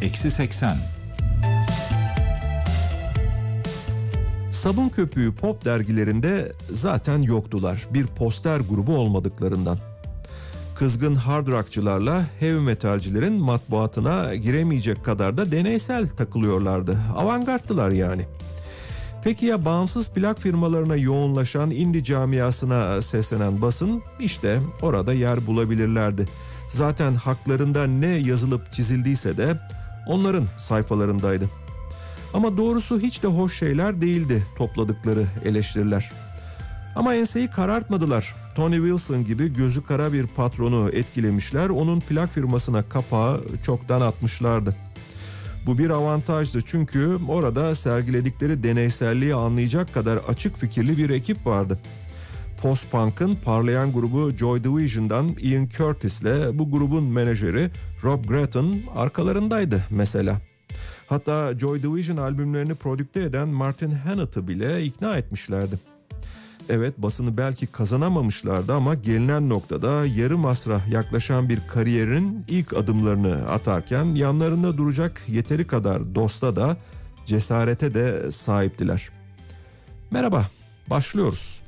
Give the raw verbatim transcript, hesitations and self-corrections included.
Eksi seksen. Sabun Köpüğü pop dergilerinde zaten yoktular, bir poster grubu olmadıklarından. Kızgın hard rockçılarla heavy metalcilerin matbuatına giremeyecek kadar da deneysel takılıyorlardı. Avantgardtılar yani. Peki ya bağımsız plak firmalarına yoğunlaşan indie camiasına seslenen basın, işte orada yer bulabilirlerdi. Zaten haklarında ne yazılıp çizildiyse de onların sayfalarındaydı. Ama doğrusu hiç de hoş şeyler değildi topladıkları eleştiriler. Ama enseyi karartmadılar. Tony Wilson gibi gözü kara bir patronu etkilemişler, onun plak firmasına kapağı çoktan atmışlardı. Bu bir avantajdı çünkü orada sergiledikleri deneyselliği anlayacak kadar açık fikirli bir ekip vardı. Post-punk'ın parlayan grubu Joy Division'dan Ian Curtis'le bu grubun menajeri Rob Gretton arkalarındaydı mesela. Hatta Joy Division albümlerini prodükte eden Martin Hannett'ı bile ikna etmişlerdi. Evet, basını belki kazanamamışlardı ama gelinen noktada yarı masrah yaklaşan bir kariyerin ilk adımlarını atarken yanlarında duracak yeteri kadar dosta da cesarete de sahiptiler. Merhaba, başlıyoruz.